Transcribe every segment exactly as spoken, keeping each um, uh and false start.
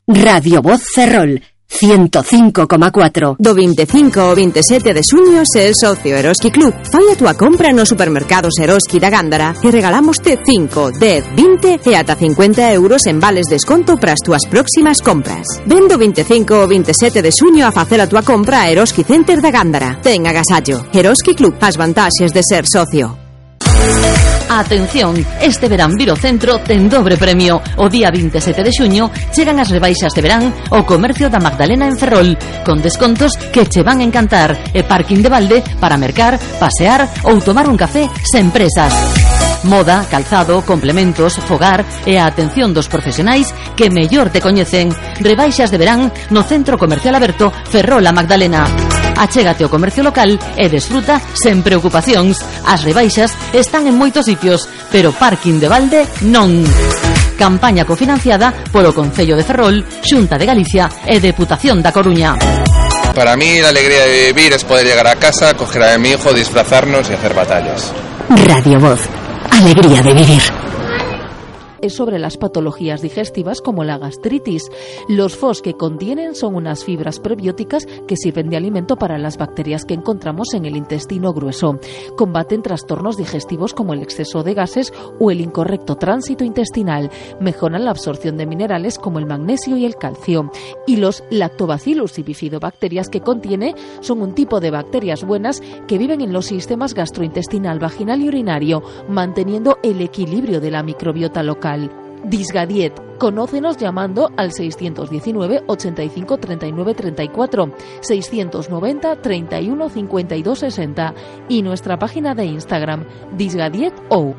Radio Voz Ferrol, ciento cinco coma cuatro. Do veinticinco ao veintisiete de xuño se el socio Eroski Club. Fai a túa compra nos supermercados Eroski da Gándara e regalamoste cinco, dez, vinte e ata cincuenta euros en vales desconto para as túas próximas compras. Ven do veinticinco ao veintisiete de xuño a facer a túa compra a Eroski Center da Gándara. Ten agasallo. Eroski Club, as vantaxes de ser socio. Atención, este verán Viro Centro ten dobre premio. O día veintisiete de xuño chegan as rebaixas de verán ao comercio da Magdalena en Ferrol, con descontos que che van a encantar e parking de balde para mercar, pasear ou tomar un café sen presas. Moda, calzado, complementos, fogar e a atención dos profesionais que mellor te coñecen. Rebaixas de verán no Centro Comercial Aberto Ferrol a Magdalena. Achégate ao comercio local e desfruta sen preocupacións. As rebaixas están en moitos sitios, pero parking de balde non. Campaña cofinanciada polo Concello de Ferrol, Xunta de Galicia e Deputación da Coruña. Para mí la alegría de vivir es poder llegar a casa, coger a mi hijo, disfrazarnos y hacer batallas. Radio Voz, alegría de vivir. Es sobre las patologías digestivas como la gastritis. Los F O S que contienen son unas fibras prebióticas que sirven de alimento para las bacterias que encontramos en el intestino grueso. Combaten trastornos digestivos como el exceso de gases o el incorrecto tránsito intestinal. Mejoran la absorción de minerales como el magnesio y el calcio. Y los lactobacillus y bifidobacterias que contiene son un tipo de bacterias buenas que viven en los sistemas gastrointestinal, vaginal y urinario, manteniendo el equilibrio de la microbiota local. Disgadiet. Conócenos llamando al seiscientos diecinueve, ochenta y cinco, treinta y nueve, treinta y cuatro, seiscientos noventa, treinta y uno, cincuenta y dos, sesenta y nuestra página de Instagram, disgadiet.o.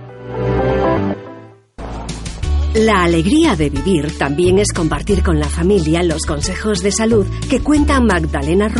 La alegría de vivir también es compartir con la familia los consejos de salud que cuenta Magdalena